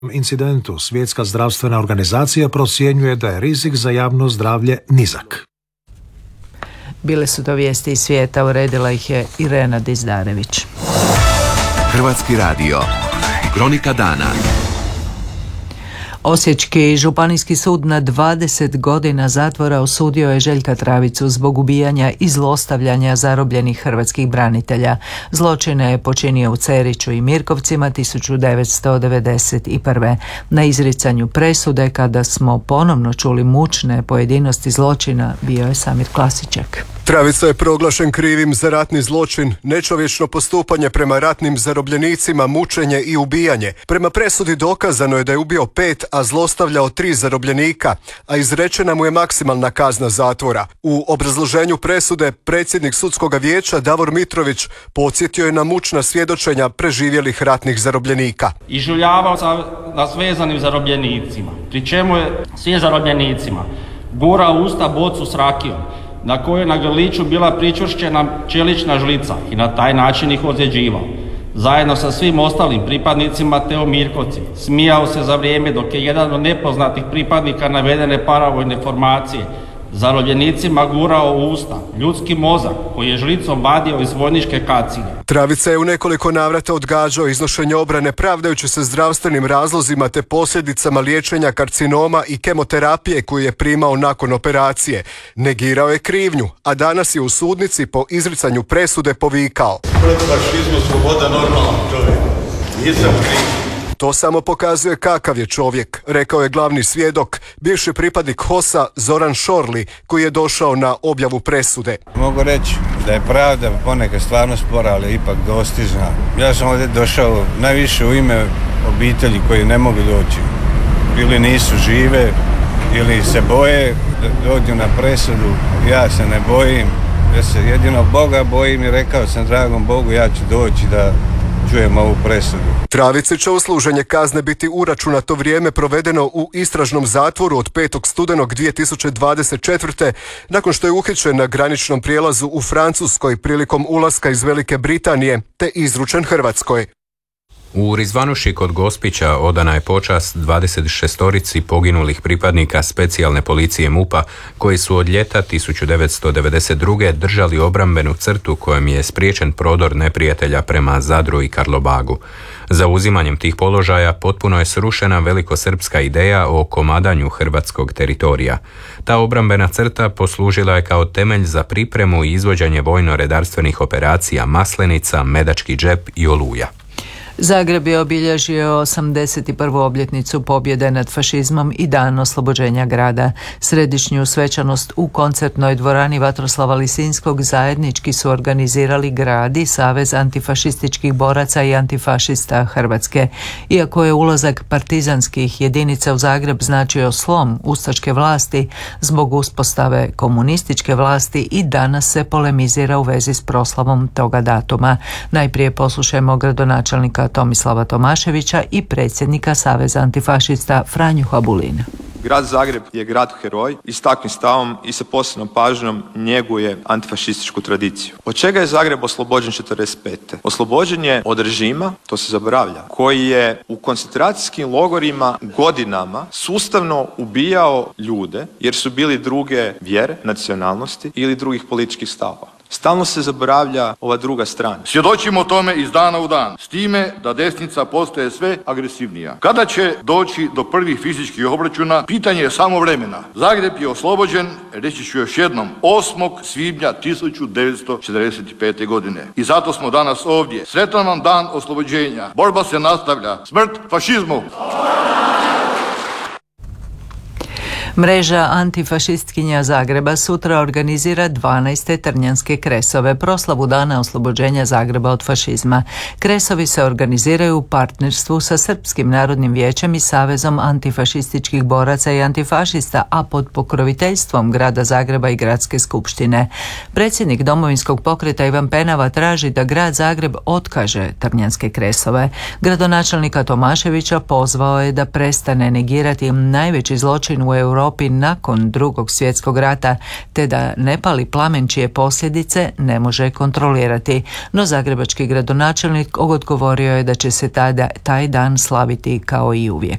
incidentu Svjetska zdravstvena organizacija procjenjuje da je rizik za javno zdravlje nizak. Bile su to vijesti iz svijeta, uredila ih je Irena Dizdarević. Hrvatski radio. Kronika dana. Osječki županijski sud na 20 godina zatvora osudio je Željka Travicu zbog ubijanja i zlostavljanja zarobljenih hrvatskih branitelja. Zločine je počinio u Ceriću i Mirkovcima 1991. Na izricanju presude, kada smo ponovno čuli mučne pojedinosti zločina, bio je Samir Klasiček. Travica je proglašen krivim za ratni zločin, nečovječno postupanje prema ratnim zarobljenicima, mučenje i ubijanje. Prema presudi dokazano je da je ubio 5, a zlostavljao 3 zarobljenika, a izrečena mu je maksimalna kazna zatvora. U obrazloženju presude predsjednik sudskog vijeća Davor Mitrović podsjetio je na mučna svjedočenja preživjelih ratnih zarobljenika. Ižuljavao sa vezanim zarobljenicima, pri čemu je svim zarobljenicima gurao u usta bocu s rakijom, na kojoj na grliću bila pričvršćena čelična žlica i na taj način ih ozljeđivao. Zajedno sa svim ostalim pripadnicima Teo Mirkovci smijao se za vrijeme dok je jedan od nepoznatih pripadnika navedene paravojne formacije zarobljenicima gurao u usta ljudski mozak koji je žlicom vadio iz vojničke kacige. Travica je u nekoliko navrata odgađao iznošenje obrane pravdajući se zdravstvenim razlozima te posljedicama liječenja karcinoma i kemoterapije koju je primao nakon operacije. Negirao je krivnju, a danas je u sudnici po izricanju presude povikao: "Pred fašizmom sloboda normalan čovjek. Nisam kriv." To samo pokazuje kakav je čovjek, rekao je glavni svjedok, bivši pripadnik HOS-a Zoran Šorli, koji je došao na objavu presude. Mogu reći da je pravda ponekad stvarno spora, ali ipak dostižna. Ja sam ovdje došao najviše u ime obitelji koji ne mogu doći. Ili nisu žive, ili se boje da dođu na presudu. Ja se ne bojim, ja se jedino Boga bojim i rekao sam dragom Bogu ja ću doći da čujem ovu presudu. Travici će u služenje kazne biti uračunato vrijeme provedeno u istražnom zatvoru od 5. studenog 2024. nakon što je uhićen na graničnom prijelazu u Francuskoj prilikom ulaska iz Velike Britanije te izručen Hrvatskoj. U Rizvanuši kod Gospića odana je počast 26 poginulih pripadnika specijalne policije MUP-a koji su od ljeta 1992. držali obrambenu crtu kojom je spriječen prodor neprijatelja prema Zadru i Karlobagu. Zauzimanjem tih položaja potpuno je srušena velikosrpska ideja o komadanju hrvatskog teritorija. Ta obrambena crta poslužila je kao temelj za pripremu i izvođenje vojno-redarstvenih operacija Maslenica, Medački džep i Oluja. Zagreb je obilježio 81. obljetnicu pobjede nad fašizmom i dan oslobođenja grada. Središnju svečanost u koncertnoj dvorani Vatroslava Lisinskog zajednički su organizirali grad i Savez antifašističkih boraca i antifašista Hrvatske. Iako je ulazak partizanskih jedinica u Zagreb značio slom ustaške vlasti, zbog uspostave komunističke vlasti i danas se polemizira u vezi s proslavom toga datuma. Najprije poslušajmo gradonačelnika Tomislava Tomaševića i predsjednika Saveza antifašista Franju Habulina. Grad Zagreb je grad heroj i s takvim stavom i sa posebnom pažnjom njeguje antifašističku tradiciju. Od čega je Zagreb oslobođen 1945. Oslobođen je od režima, to se zaboravlja, koji je u koncentracijskim logorima godinama sustavno ubijao ljude jer su bili druge vjere, nacionalnosti ili drugih političkih stavova. Stalno se zaboravlja ova druga strana. Svjedočimo tome iz dana u dan, s time da desnica postaje sve agresivnija. Kada će doći do prvih fizičkih obračuna, pitanje je samo vremena. Zagreb je oslobođen, reći ću još jednom, 8. svibnja 1945. godine. I zato smo danas ovdje. Sretan vam dan oslobođenja. Borba se nastavlja. Smrt fašizmu! Mreža antifašistkinja Zagreba sutra organizira 12. Trnjanske kresove, proslavu dana oslobođenja Zagreba od fašizma. Kresovi se organiziraju u partnerstvu sa Srpskim narodnim vijećem i Savezom antifašističkih boraca i antifašista, a pod pokroviteljstvom grada Zagreba i gradske skupštine. Predsjednik Domovinskog pokreta Ivan Penava traži da grad Zagreb otkaže Trnjanske kresove. Gradonačelnika Tomaševića pozvao je da prestane negirati najveći zločin u Europi Europi nakon Drugog svjetskog rata, te da ne pali plamen čije posljedice ne može kontrolirati. No zagrebački gradonačelnik odgovorio je da će se taj dan slaviti kao i uvijek.